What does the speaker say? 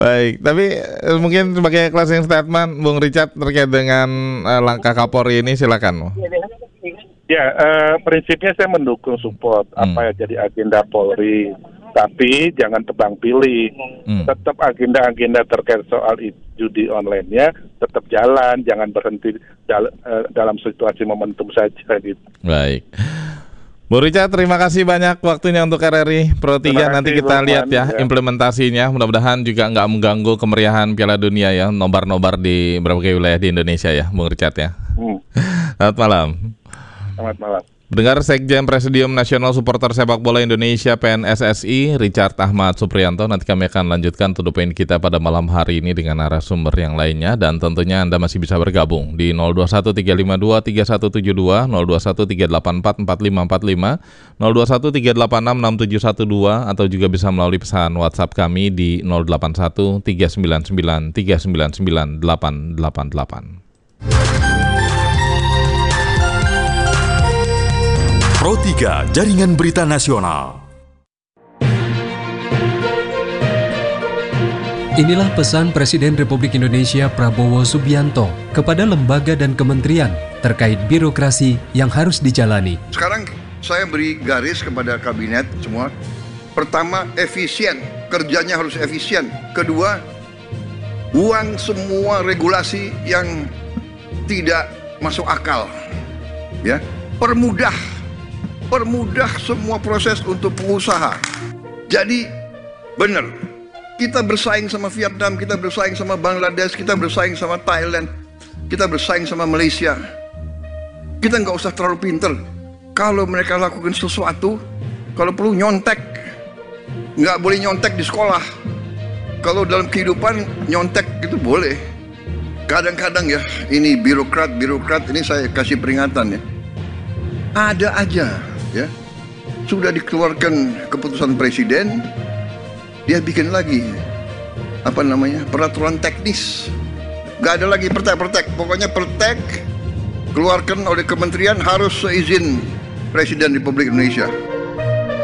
Baik, tapi mungkin sebagai closing statement, Bung Richard terkait dengan langkah Kapolri ini, silakan. Ya, prinsipnya saya mendukung support apa yang jadi agenda Polri, tapi jangan tebang pilih. Tetap agenda-agenda terkait soal judi online-nya tetap jalan, jangan berhenti dalam situasi momentum saja gitu. Baik. Bu Richard, terima kasih banyak waktunya untuk RRI Pro 3. Nanti kita lihat ya implementasinya. Mudah-mudahan juga nggak mengganggu kemeriahan Piala Dunia ya, nobar-nobar di berbagai wilayah di Indonesia ya, Bung Richard ya. Selamat malam. Selamat malam. Dengar Sekjen Presidium Nasional Supporter Sepak Bola Indonesia PNSSI, Richard Ahmad Supriyanto. Nanti kami akan lanjutkan to the point kita pada malam hari ini dengan narasumber yang lainnya. Dan tentunya Anda masih bisa bergabung di 0213523172, 0213844545, 0213866712, atau juga bisa melalui pesan WhatsApp kami di 081399399888. Pro 3 Jaringan Berita Nasional. Inilah pesan Presiden Republik Indonesia Prabowo Subianto kepada lembaga dan kementerian terkait birokrasi yang harus dijalani. Sekarang saya beri garis kepada kabinet semua. Pertama, efisien. Kerjanya harus efisien. Kedua, buang semua regulasi yang tidak masuk akal. Ya, permudah semua proses untuk pengusaha. Jadi benar, kita bersaing sama Vietnam, kita bersaing sama Bangladesh, kita bersaing sama Thailand, kita bersaing sama Malaysia. Kita nggak usah terlalu pinter. Kalau mereka lakukan sesuatu, kalau perlu nyontek, nggak boleh nyontek di sekolah. Kalau dalam kehidupan nyontek itu boleh. Kadang-kadang ya, ini birokrat ini saya kasih peringatan ya. Ada aja ya, sudah dikeluarkan keputusan presiden, dia bikin lagi peraturan teknis. Gak ada lagi pertek, pokoknya pertek keluarkan oleh kementerian harus seizin Presiden Republik Indonesia.